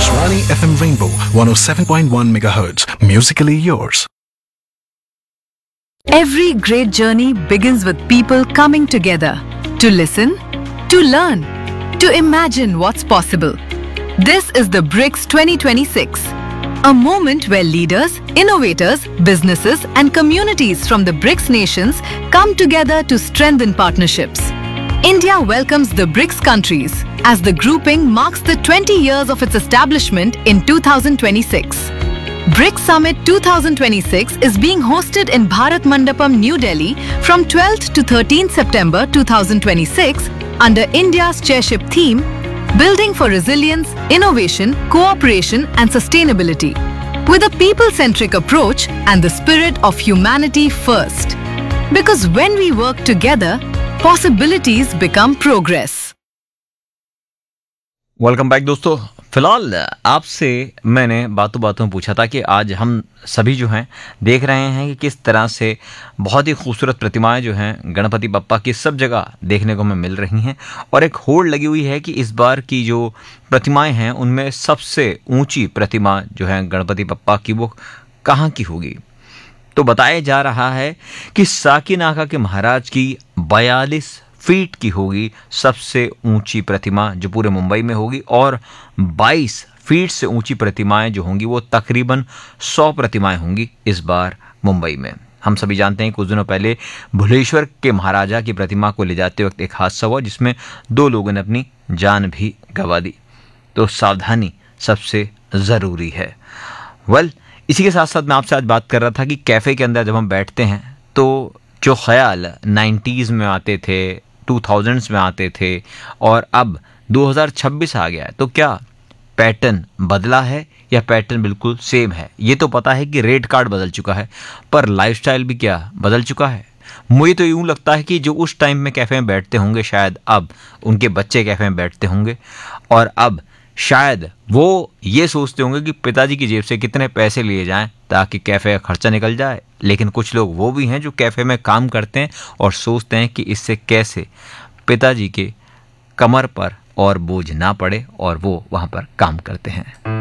Akashvani FM Rainbow 107.1 MHz. Musically yours. Every great journey begins with people coming together to listen, to learn, to imagine what's possible. This is the BRICS 2026, a moment where leaders, innovators, businesses and communities from the BRICS nations come together to strengthen partnerships. India welcomes the BRICS countries as the grouping marks the 20 years of its establishment in 2026. BRICS Summit 2026 is being hosted in Bharat Mandapam, New Delhi from 12th to 13th September 2026 under India's chairship theme, Building for Resilience, Innovation, Cooperation and Sustainability, with a people-centric approach and the spirit of humanity first. Because when we work together, possibilities become progress. Welcome back दोस्तों। फिलहाल आपसे मैंने बातों बातों में पूछा था कि आज हम सभी जो हैं देख रहे हैं कि किस तरह से बहुत ही खूबसूरत प्रतिमाएं जो हैं गणपति बप्पा की सब जगह देखने को हमें मिल रही हैं, और एक होड़ लगी हुई है कि इस बार की जो प्रतिमाएं हैं उनमें सबसे ऊंची प्रतिमा जो है गणपति बप्पा की वो कहाँ की होगी। तो बताया जा रहा है कि साकीनाका के महाराज की 42 फीट की होगी सबसे ऊंची प्रतिमा जो पूरे मुंबई में होगी, और 22 फीट से ऊंची प्रतिमाएं जो होंगी वो तकरीबन 100 प्रतिमाएं होंगी इस बार मुंबई में। हम सभी जानते हैं कुछ दिनों पहले भुलेश्वर के महाराजा की प्रतिमा को ले जाते वक्त एक हादसा हुआ जिसमें 2 लोगों ने अपनी जान भी गंवा दी। तो सावधानी सबसे ज़रूरी है। इसी के साथ साथ मैं आपसे आज बात कर रहा था कि कैफ़े के अंदर जब हम बैठते हैं तो जो ख्याल 90s में आते थे, 2000s में आते थे और अब 2026 आ गया है, तो क्या पैटर्न बदला है या पैटर्न बिल्कुल सेम है? ये तो पता है कि रेट कार्ड बदल चुका है, पर लाइफस्टाइल भी क्या बदल चुका है? मुझे तो यूँ लगता है कि जो उस टाइम में कैफ़े में बैठते होंगे शायद अब उनके बच्चे कैफ़े में बैठते होंगे, और अब शायद वो ये सोचते होंगे कि पिताजी की जेब से कितने पैसे लिए जाएं ताकि कैफ़े का खर्चा निकल जाए। लेकिन कुछ लोग वो भी हैं जो कैफ़े में काम करते हैं और सोचते हैं कि इससे कैसे पिताजी के कमर पर और बोझ ना पड़े, और वो वहाँ पर काम करते हैं।